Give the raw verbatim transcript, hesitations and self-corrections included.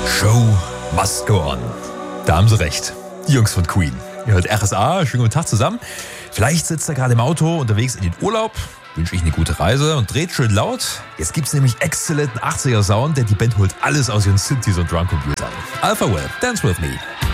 Show must go on. Da haben sie recht. Die Jungs von Queen. Ihr hört R S A, schönen guten Tag zusammen. Vielleicht sitzt ihr gerade im Auto unterwegs in den Urlaub. Wünsche ich eine gute Reise und dreht schön laut. Jetzt gibt's nämlich exzellenten achtziger Sound, denn die Band holt alles aus ihren Synthes und Drumcomputern. Alpha Well, Dance With Me.